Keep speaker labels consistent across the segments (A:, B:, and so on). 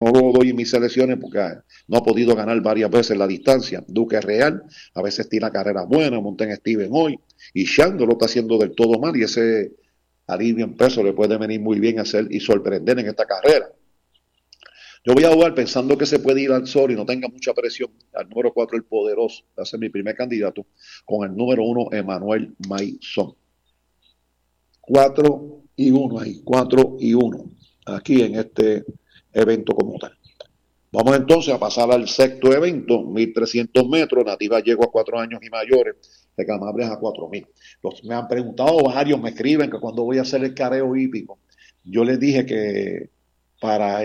A: no lo doy en mis selecciones porque no ha podido ganar varias veces la distancia. Duque Real, a veces tira carreras buenas, Monten Steven hoy, y Shang no lo está haciendo del todo mal, y ese alivio en peso le puede venir muy bien a hacer y sorprender en esta carrera. Yo voy a jugar pensando que se puede ir al sol y no tenga mucha presión al número 4, el poderoso, va a ser mi primer candidato, con el número 1, Emanuel Maizón. 4-1 ahí, 4-1 aquí en este evento como tal. Vamos entonces a pasar al sexto evento, 1300 metros, Nativa llegó a 4 años y mayores, reclamables a 4000. Me han preguntado varios, me escriben que cuando voy a hacer el careo hípico, yo les dije que para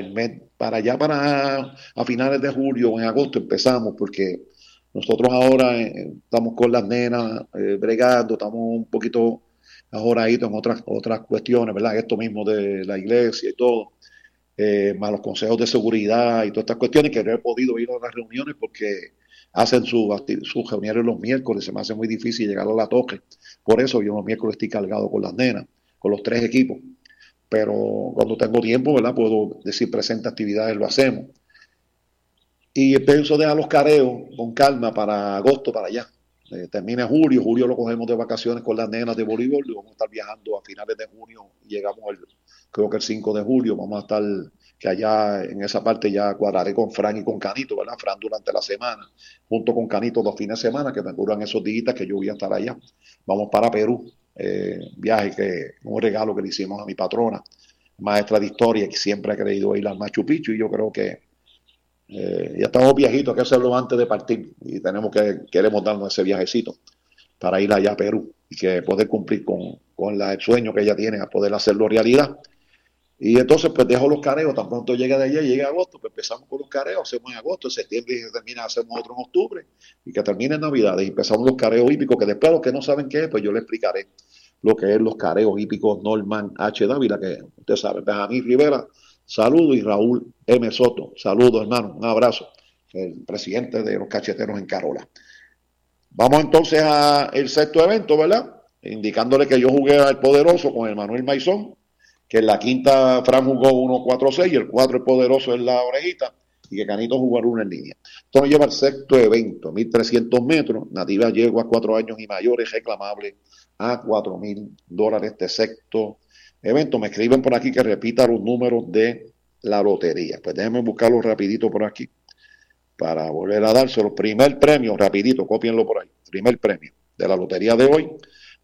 A: a finales de julio o en agosto empezamos, porque nosotros ahora estamos con las nenas bregando, estamos un poquito ahoraditos en otras cuestiones, ¿verdad? Esto mismo de la iglesia y todo. Más los consejos de seguridad y todas estas cuestiones, que no he podido ir a las reuniones porque hacen sus reuniones los miércoles, se me hace muy difícil llegar a la toque. Por eso yo los miércoles estoy cargado con las nenas, con los 3 equipos. Pero cuando tengo tiempo, ¿verdad? Puedo decir presente actividades, lo hacemos. Y pienso dejar los careos con calma para agosto, para allá. Termina julio lo cogemos de vacaciones con las nenas de voleibol, y vamos a estar viajando a finales de junio y llegamos creo que el 5 de julio, vamos a estar, que allá en esa parte ya cuadraré con Fran y con Canito, ¿verdad? Fran durante la semana, junto con Canito 2 fines de semana, que me curan esos días que yo voy a estar allá. Vamos para Perú, viaje que un regalo que le hicimos a mi patrona, maestra de historia, que siempre ha querido ir al Machu Picchu, y yo creo que ya estamos viejitos, hay que hacerlo antes de partir, y queremos darnos ese viajecito para ir allá a Perú y que poder cumplir con el sueño que ella tiene, a poder hacerlo realidad. Y entonces pues dejo los careos, tan pronto llega de allá, llega agosto, pues empezamos con los careos, hacemos en agosto, en septiembre y se termina, hacemos otro en octubre, y que termine en Navidades, y empezamos los careos hípicos, que después los que no saben qué es, pues yo les explicaré lo que es los careos hípicos Norman H. Dávila, que usted sabe, Benjamín Rivera, saludos, y Raúl M. Soto, saludos hermano, un abrazo, el presidente de los cacheteros en Carola. Vamos entonces al sexto evento, ¿verdad? Indicándole que yo jugué al poderoso con el Manuel Maizón, que en la quinta Fran jugó 1-4-6 y el 4 el poderoso en la orejita, y que Canito jugó al 1 en línea. Esto nos lleva al sexto evento, 1300 metros, Nativa llegó a 4 años y mayores, reclamable a $4,000 este sexto evento. Me escriben por aquí que repita los números de la lotería. Pues déjenme buscarlo rapidito por aquí para volver a dárselo. Primer premio, rapidito, cópienlo por ahí. Primer premio de la lotería de hoy,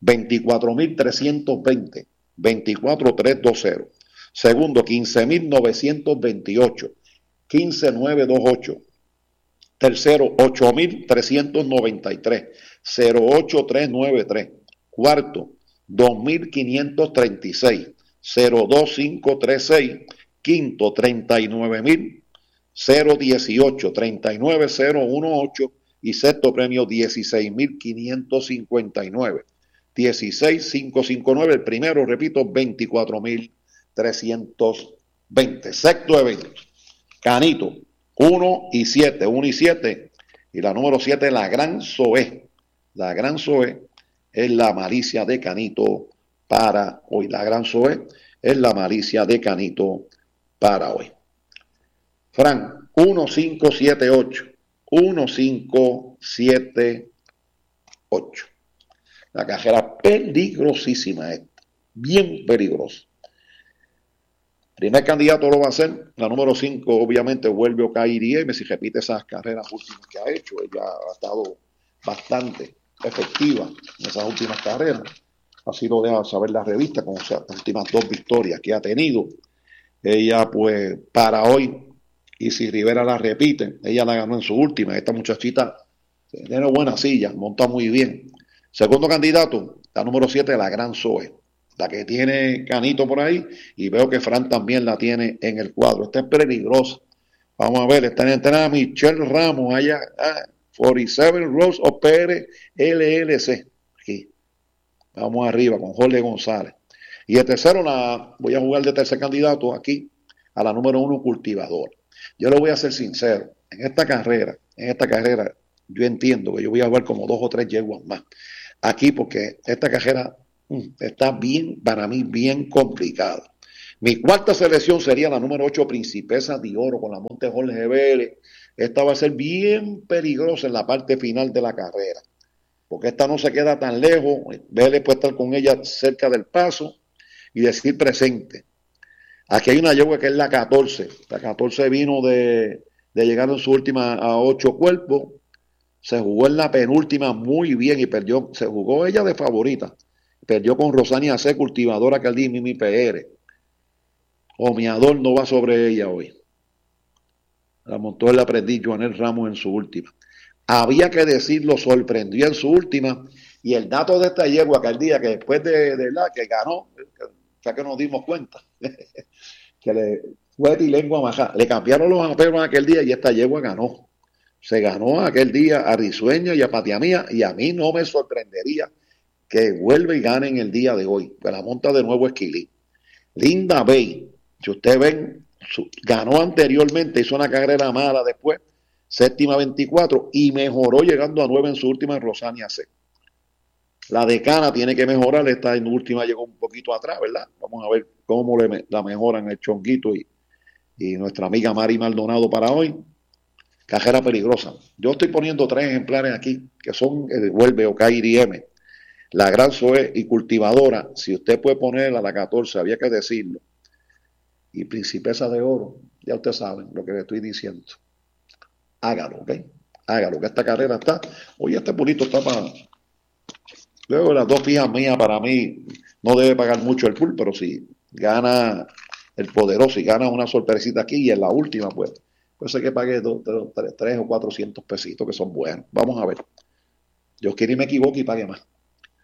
A: 24,320. 24,320. Segundo, 15,928. 15,928. Tercero, 8,393. 0,8393. Cuarto, 2,536. 0,2536. Quinto, 39,000. 018, 39,018. Y sexto premio, 16,559. 16,559, el primero, repito, 24,320. Sexto evento, Canito, 1 y 7, 1 y 7, y la número 7, la Gran Zoé. La Gran Zoé es la malicia de Canito para hoy. La Gran Zoé es la malicia de Canito para hoy. Fran, 1578. 1578. La cajera peligrosísima esta, bien peligrosa. Primer candidato lo va a hacer, la número 5 obviamente vuelve Okairi, si repite esas carreras últimas que ha hecho. Ella ha estado bastante efectiva en esas últimas carreras. Así lo deja saber la revista con las últimas 2 victorias que ha tenido. Ella pues para hoy, y si Rivera la repite, ella la ganó en su última. Esta muchachita tiene buena silla, monta muy bien. Segundo candidato, la número 7, la Gran Zoe, la que tiene Canito por ahí, y veo que Fran también la tiene en el cuadro. Esta es peligrosa. Vamos a ver, está en entrenada Michelle Ramos allá, 47 Rose of Pérez LLC. Aquí. Vamos arriba con Jorge González. Y el tercero, voy a jugar de tercer candidato aquí, a la número 1, Cultivador. Yo le voy a ser sincero, en esta carrera, yo entiendo que yo voy a jugar como 2 o 3 yeguas más. Aquí porque esta carrera está bien, para mí, bien complicada. Mi cuarta selección sería la número 8, Principesa de Oro, con la Monte Jorge Vélez. Esta va a ser bien peligrosa en la parte final de la carrera, porque esta no se queda tan lejos. Vélez puede estar con ella cerca del paso y decir presente. Aquí hay una yegua que es la 14. La 14 vino de llegar en su última a 8 cuerpos. Se jugó en la penúltima muy bien y perdió. Se jugó ella de favorita. Perdió con Rosania C, cultivadora que al día Mimi PR. Omeador no va sobre ella hoy. La montó el aprendiz Joanel Ramos en su última. Había que decirlo, sorprendió en su última. Y el dato de esta yegua que al día que después de la que ganó, ya que nos dimos cuenta, que le fue de lengua majá. Le cambiaron los aperos aquel día y esta yegua ganó. Se ganó aquel día a Risueña y a Patiamía, y a mí no me sorprendería que vuelva y gane en el día de hoy. Pues la monta de nuevo Esquilí. Linda Bay, si ustedes ven, ganó anteriormente, hizo una carrera mala después, séptima 24, y mejoró llegando a 9 en su última en Rosania C. La decana tiene que mejorar, esta en última llegó un poquito atrás, ¿verdad? Vamos a ver cómo la mejoran el Chonguito y nuestra amiga Mari Maldonado para hoy. Cajera peligrosa. Yo estoy poniendo 3 ejemplares aquí, que son el Vuelve o KIRM, la Gran Zoe y Cultivadora. Si usted puede ponerla a la 14, había que decirlo. Y Principesa de Oro, ya ustedes saben lo que le estoy diciendo. Hágalo, ¿ok? Hágalo, que esta carrera está. Oye, este pulito está para. Luego las 2 fijas mías para mí no debe pagar mucho el pool, pero si gana el poderoso y gana una sorpresita aquí y en la última, pues sé que pague 3 o 400 pesitos que son buenos. Vamos a ver. Yo quiero y me equivoque y pague más.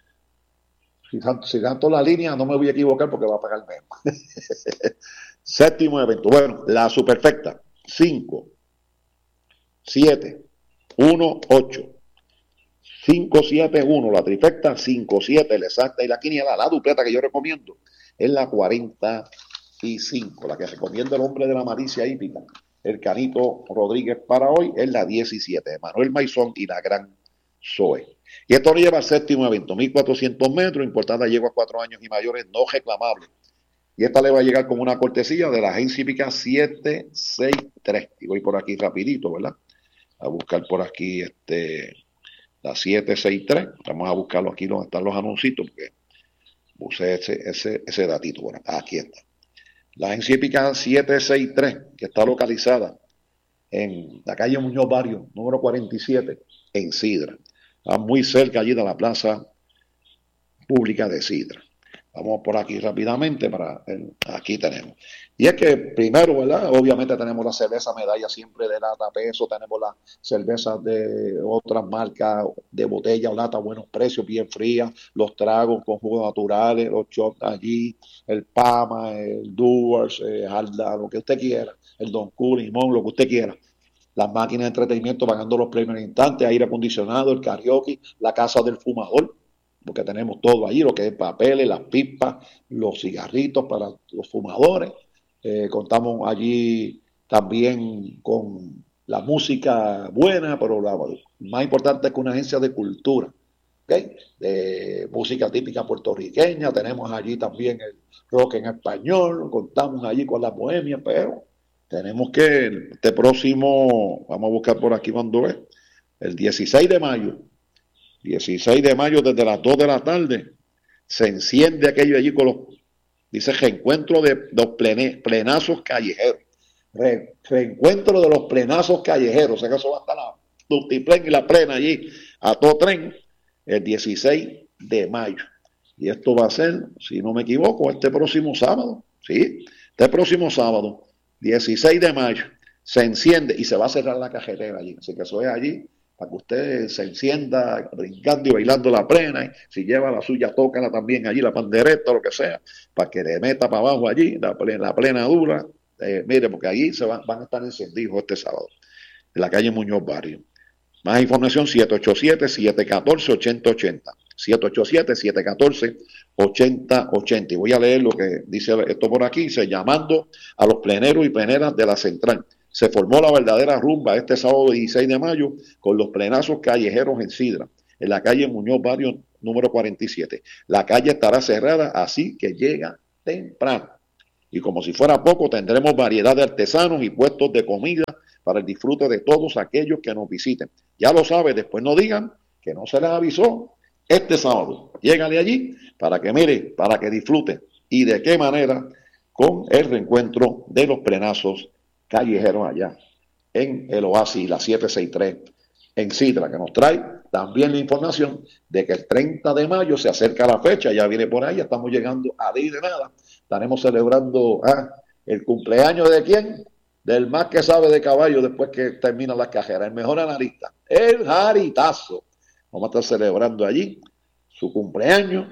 A: Si tanto la línea, no me voy a equivocar porque va a pagar menos. Séptimo evento. Bueno, la superfecta. 5, 7, 1, 8. 5, 7, 1. La trifecta, 5, 7. La exacta y la quiniela. La dupleta que yo recomiendo es la 45. La que recomienda el hombre de la malicia hípica, el Canito Rodríguez para hoy, es la 17. Manuel Maizón y la Gran Zoe. Y esto lo lleva al séptimo evento, 1400 metros, importada llegó a 4 años y mayores, no reclamable. Y esta le va a llegar como una cortesía de la agencia hípica 763. Y voy por aquí rapidito, ¿verdad? A buscar por aquí la 763. Vamos a buscarlo aquí donde están los anuncios, porque puse ese datito. Bueno, aquí está. La agencia hípica 763, que está localizada en la calle Muñoz Barrio, número 47, en Sidra. Está muy cerca allí de la plaza pública de Sidra. Vamos por aquí rápidamente aquí tenemos. Y es que primero, ¿verdad? Obviamente tenemos la cerveza medalla siempre de lata peso, tenemos las cervezas de otras marcas de botella o lata a buenos precios, bien frías, los tragos con jugos naturales, los shots allí, el Pama, el Doers, Halda, lo que usted quiera, el Don Q, limón, lo que usted quiera. Las máquinas de entretenimiento pagando los premios en instante, aire acondicionado, el karaoke, la casa del fumador, porque tenemos todo allí, lo que es papeles, las pipas, los cigarritos para los fumadores. Contamos allí también con la música buena, pero la más importante es que una agencia de cultura, ¿okay? De música típica puertorriqueña, tenemos allí también el rock en español, contamos allí con la bohemia, pero tenemos que este próximo, vamos a buscar por aquí cuando es, el 16 de mayo, 16 de mayo desde las 2 de la tarde, se enciende aquello allí con los, dice, reencuentro de los plenazos callejeros. Reencuentro de los plenazos callejeros. O sea que eso va a estar la Multiplen y la plena allí a todo tren el 16 de mayo. Y esto va a ser, si no me equivoco, este próximo sábado. ¿Sí? Este próximo sábado, 16 de mayo, se enciende y se va a cerrar la cajetera allí. Así que eso es allí para que usted se encienda brincando y bailando la plena, y si lleva la suya, tócala también allí, la pandereta, lo que sea, para que le meta para abajo allí, la plena dura, mire, porque allí van a estar encendidos este sábado, en la calle Muñoz Barrio. Más información, 787-714-8080, 787-714-8080, y voy a leer lo que dice esto por aquí, dice, llamando a los pleneros y pleneras de la central. Se formó la verdadera rumba este sábado 16 de mayo con los plenazos callejeros en Sidra, en la calle Muñoz Barrio número 47. La calle estará cerrada, así que llega temprano. Y como si fuera poco, tendremos variedad de artesanos y puestos de comida para el disfrute de todos aquellos que nos visiten. Ya lo sabe, después no digan que no se les avisó. Este sábado, llégale allí para que mire, para que disfrute. Y de qué manera, con el reencuentro de los plenazos callejeros allá en el Oasis, la 763 en Sidra, que nos trae también la información de que el 30 de mayo se acerca la fecha, ya viene por ahí, ya estamos llegando a día de nada. Estaremos celebrando el cumpleaños de quién, del más que sabe de caballo después que termina la cajera, el mejor analista, el Jaritazo. Vamos a estar celebrando allí su cumpleaños.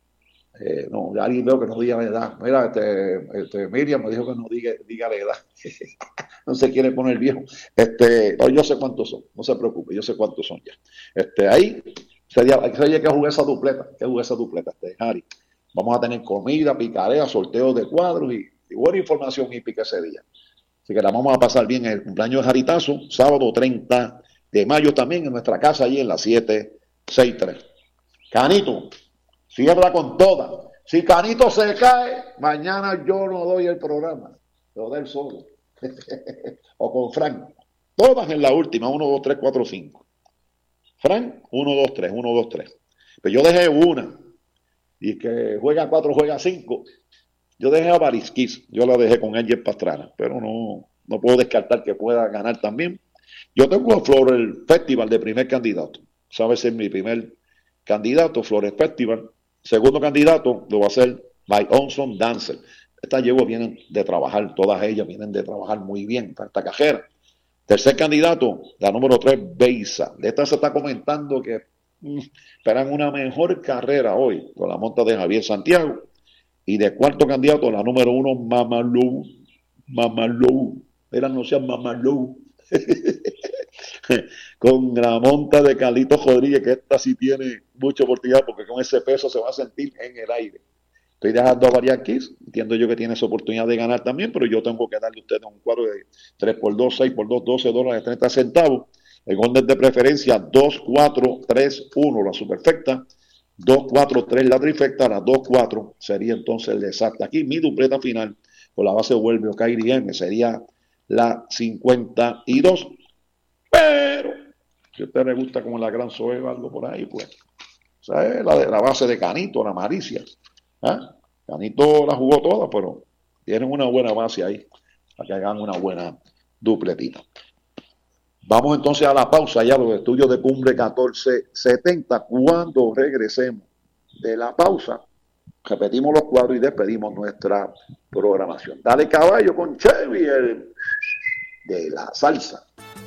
A: No, ya alguien veo que no diga la edad. Mira, Miriam me dijo que no diga la edad. No se quiere poner viejo. No, yo sé cuántos son, no se preocupe, yo sé cuántos son ya. Ahí sería que jugué esa dupleta, Harry. Vamos a tener comida, picarea, sorteos de cuadros y buena información hípica ese día. Así que la vamos a pasar bien en el cumpleaños de Jaritazo, sábado 30 de mayo también en nuestra casa, allí en la 763. Canito, cierra con toda. Si Canito se cae, mañana yo no doy el programa, lo doy solo. O con Frank. Todas en la última, 1, 2, 3, 4, 5. Frank, 1, 2, 3, 1, 2, 3. Pero yo dejé una. Y que juega 4, juega 5. Yo dejé a Barisquis, yo la dejé con Angel Pastrana, pero no puedo descartar que pueda ganar también. Yo tengo a Flores Festival de primer candidato. Sabe ser mi primer candidato, Flores Festival. Segundo candidato lo va a hacer My Onson Dancer. Estas yeguas vienen de trabajar, todas ellas vienen de trabajar muy bien, esta cajera. Tercer candidato, la número 3, Beisa. De esta se está comentando que esperan una mejor carrera hoy con la monta de Javier Santiago. Y de cuarto candidato, la número 1, Mamalou. Era no sea Mamalou. Con la monta de Carlito Rodríguez, que esta sí tiene mucha oportunidad porque con ese peso se va a sentir en el aire. Estoy dejando a Varianquis, entiendo yo que tiene esa oportunidad de ganar también, pero yo tengo que darle a ustedes un cuadro de 3x2, 6x2, $12.30. El orden de preferencia 2, 4, 3, 1, la superfecta. 2, 4, 3 la trifecta, la 2, 4 sería entonces el exacto. Aquí mi dupleta final con la base vuelve o Kairi M sería la 52. Pero si a usted le gusta como la Gran Zoe o algo por ahí, pues ¿sabes? La base de Canito, la Maricia. Canito la jugó toda, pero tienen una buena base ahí para que hagan una buena dupletita. Vamos entonces a la pausa, ya los estudios de Cumbre 1470. Cuando regresemos de la pausa, repetimos los cuadros y despedimos nuestra programación. Dale caballo con Chevy, el de la salsa.